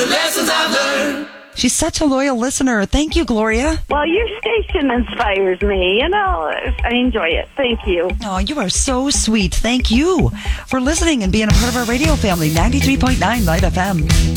the lessons I've learned. She's such a loyal listener. Thank you, Gloria. Well, your station inspires me. I enjoy it. Thank you. Oh, you are so sweet. Thank you for listening and being a part of our radio family. 93.9 Light FM.